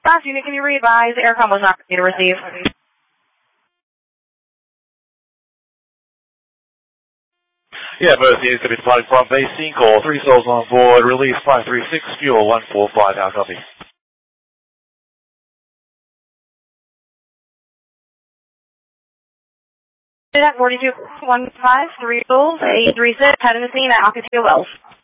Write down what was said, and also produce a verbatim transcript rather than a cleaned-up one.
Last unit, can you re-advise the aircom was not ready to receive? Yeah, both units have been flying from base Call three souls on board, release five three six, fuel one four five, how copy? At forty-two one five, three souls, eight three six, heading to scene at Alcatraz Wells.